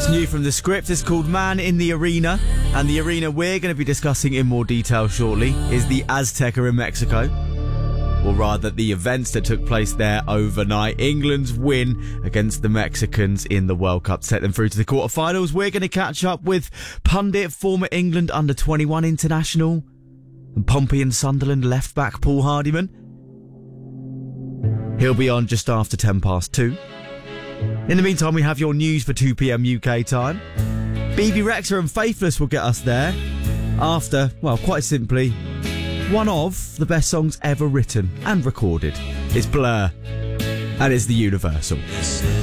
It's new from the script. It's called Man in the Arena. And the arena we're going to be discussing in more detail shortly is the Azteca in Mexico. Or rather, the events that took place there overnight. England's win against the Mexicans in the World Cup set them through to the quarterfinals. We're going to catch up with pundit, former England under-21 international, and Pompey and Sunderland left-back Paul Hardiman. He'll be on just after 2:10. In the meantime, we have your news for 2 p.m. UK time. Bebe Rexha and Faithless will get us there after, well, quite simply, one of the best songs ever written and recorded. It's Blur, and it's the Universal.